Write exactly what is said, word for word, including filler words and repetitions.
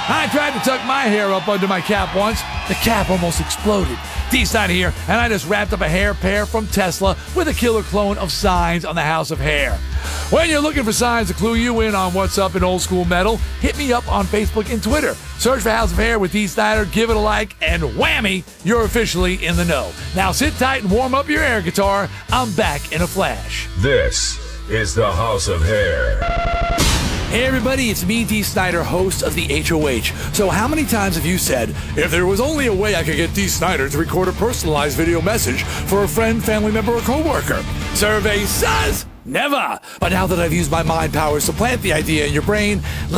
I tried to tuck my hair up under my cap once. The cap almost exploded. D Snyder here, and I just wrapped up a hair pair from Tesla with a killer clone of Signs on the House of Hair. When you're looking for signs to clue you in on what's up in old school metal, hit me up on Facebook and Twitter. Search for House of Hair with D Snyder, give it a like, and whammy, you're officially in the know. Now sit tight and warm up your air guitar. I'm back in a flash. This is the House of Hair. Hey everybody, it's me, D Snyder, host of the H O H. So how many times have you said, if there was only a way I could get D Snyder to record a personalized video message for a friend, family member, or coworker? Survey says never. But now that I've used my mind powers to plant the idea in your brain,